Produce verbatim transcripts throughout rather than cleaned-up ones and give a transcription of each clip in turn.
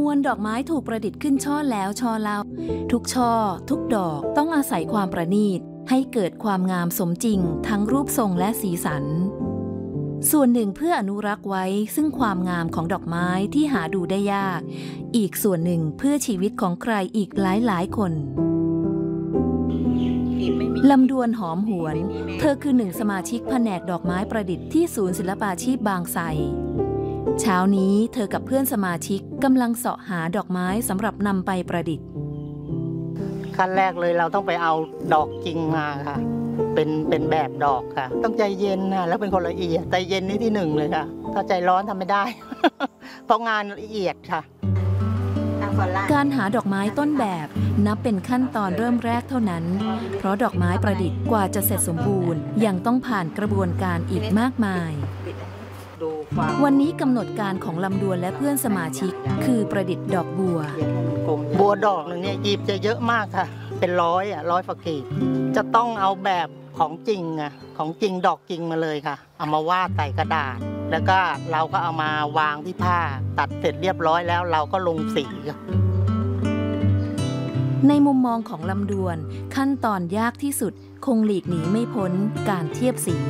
วลดอกไม้ถูกประดิษฐ์ขึ้นช่อแล้วช่อเล่าทุกช่อทุกดอกต้องอาศัยความประณีตให้เกิดความงามสมจริงทั้งรูปทรงและสีสันส่วนหนึ่งเพื่ออนุรักษ์ไว้ซึ่งความงามของดอกไม้ที่หาดูได้ยากอีกส่วนหนึ่งเพื่อชีวิตของใครอีกหลายๆคนลำดวนหอมหวนเธอคือหนึ่งสมาชิกแผนกดอกไม้ประดิษฐ์ที่ศูนย์ศิลปาชีพบางไทรเช้านี้เธอกับเพื่อนสมาชิกกำลังเสาะหาดอกไม้สำหรับนำไปประดิษฐ์ขั้นแรกเลยเราต้องไปเอาดอกจริงมาค่ะเป็นเป็นแบบดอกค่ะต้องใจเย็นนะแล้วเป็นคนละเอียดใจเย็นนี่ที่หนึ่งเลยค่ะถ้าใจร้อนทำไม่ได้ เพราะงานละเอียดค่ะการหาดอกไม้ต้นแบบนับเป็นขั้นตอนเริ่มแรกเท่านั้นเพราะดอกไม้ประดิษฐ์กว่าจะเสร็จสมบูรณ์ยังต้องผ่านกระบวนการอีกมากมายวันนี้กำหนดการของลำดวนและเพื่อนสมาชิกคือประดิษฐ์ดอกบัวบัวดอกหนึ่งเนี่ยหยิบจะเยอะมากค่ะเป็นร้อยอ่ะร้อยฝากีบจะต้องเอาแบบของจริงอ่ะของจริงดอกจริงมาเลยค่ะเอามาวาดใส่กระดาษแล้วก็เราก็เอามาวางที่ผ้าตัดเสร็จเรียบร้อยแล้วเราก็ลงสีในมุมมองของลำดวนขั้นตอนยากที่สุดคงหลีกหนีไม่พ้นการเทียบสี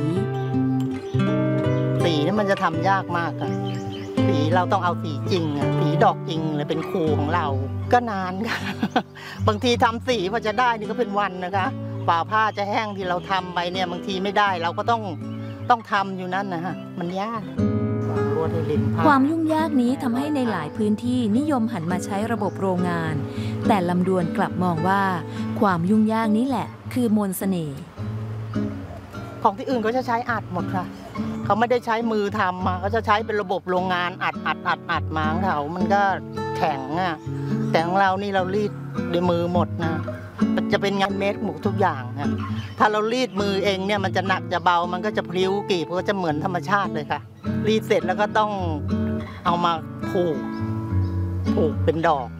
สีนี่มันจะทำยากมากค่ะสีเราต้องเอาสีจริงอ่ะสีดอกจริงเลยเป็นครูของเราก็นานค่ะบางทีทำสีพอจะได้นี่ก็เป็นวันนะคะฝ่าผ้าจะแห้งที่เราทำไปเนี่ยบางทีไม่ได้เราก็ต้องต้องทำอยู่นั่นนะฮะมันยากความยุ่งยากนี้ทำให้ในหลายพื้นที่นิยมหันมาใช้ระบบโรงงานแต่ลำดวนกลับมองว่าความยุ่งยากนี้แหละคือมนต์เสน่ห์ของที่อื่นก็จะใช้อัดหมดค่ะเขาไม่ได้ใช้มือทำมาเขาจะใช้เป็นระบบโรงงานอัดอัดอัดอัดมาของเขามันก็แข็งอ่ะแต่ของเรานี่เรารีดด้วยมือหมดนะจะเป็นงานเมดหมดทุกอย่างค่ะถ้าเรารีดมือเองเนี่ยมันจะหนักจะเบามันก็จะพลิ้วกีบก็จะเหมือนธรรมชาติเลยค่ะรีดเสร็จแล้วก็ต้องเอามาผูกผูกเป็นดอก